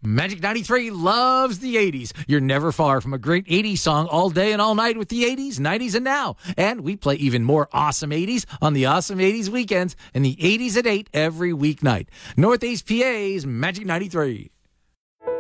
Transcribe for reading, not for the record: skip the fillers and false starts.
Magic 93 loves the 80s. You're never far from a great 80s song all day and all night with the 80s, 90s, and now. And we play even more awesome 80s on the Awesome 80s weekends and the 80s at 8 every weeknight. Northeast PA's Magic 93.